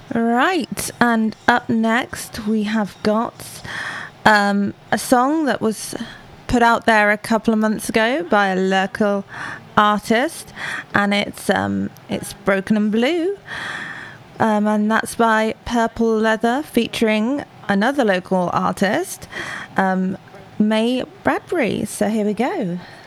Right, and up next we have got a song that was put out there a couple of months ago by a local artist, and it's Broken and Blue, and that's by Purple Leather featuring another local artist, May Bradbury. So here we go.